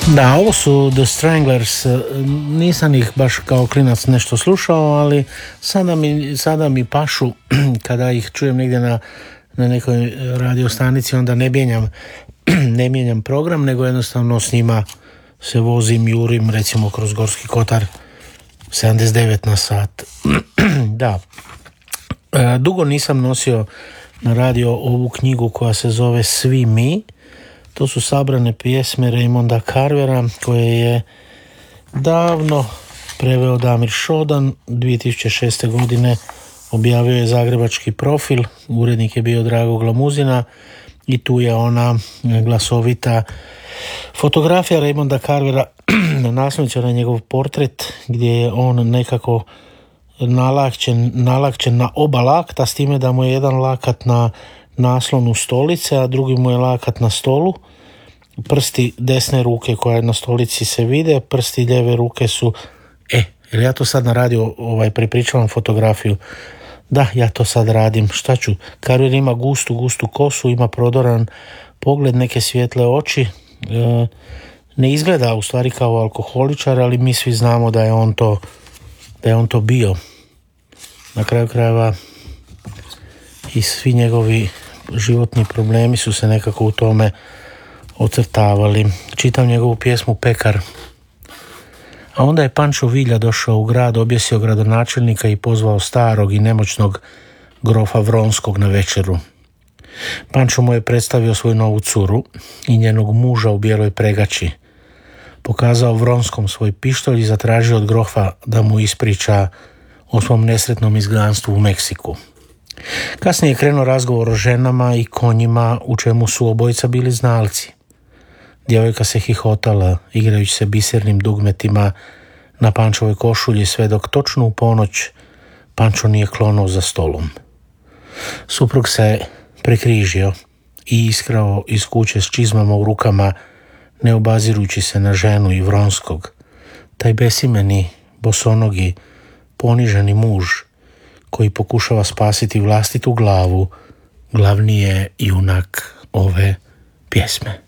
Da, ovo su The Stranglers, nisam ih baš kao klinac nešto slušao, ali sada mi pašu kada ih čujem negdje na nekoj radio stanici, onda ne mijenjam program, nego jednostavno s njima se vozim, jurim recimo kroz Gorski kotar 79 na sat. Da, dugo nisam nosio na radio ovu knjigu koja se zove Svi mi. To su sabrane pjesme Raymonda Carvera koje je davno preveo Damir Šodan. 2006. godine objavio je Zagrebački profil, urednik je bio Drago Glamuzina i tu je ona glasovita fotografija Raymonda Carvera, naslovnica na njegov portret gdje je on nekako nalakćen na oba lakta, s time da mu je jedan lakat na naslonu stolice, a drugi mu je lakat na stolu. Prsti desne ruke koja je na stolici se vide, prsti lijeve ruke su... Jer ja to sad na radio prepričavam fotografiju. Da, ja to sad radim. Šta ću? Carver ima gustu kosu, ima prodoran pogled, neke svijetle oči. Ne izgleda u stvari kao alkoholičar, ali mi svi znamo da je on to bio. Na kraju krajeva i svi njegovi životni problemi su se nekako u tome ocrtavali. Čitam njegovu pjesmu Pekar. A onda je Pančo Vilja došao u grad, objesio gradonačelnika i pozvao starog i nemoćnog grofa Vronskog na večeru. Pančo mu je predstavio svoju novu curu i njenog muža u bijeloj pregači. Pokazao Vronskom svoj pištolj i zatražio od grofa da mu ispriča o svom nesretnom izgnanstvu u Meksiku. Kasnije je krenuo razgovor o ženama i konjima, u čemu su obojica bili znalci. Djevojka se hihotala, igrajući se bisernim dugmetima na Pančovoj košulji, sve dok točno u ponoć Pančo nije klonuo za stolom. Suprug se prekrižio i iskrao iz kuće s čizmama u rukama, ne obazirujući se na ženu i Vronskog. Taj besimeni, bosonogi, poniženi muž koji pokušava spasiti vlastitu glavu, glavni je junak ove pjesme.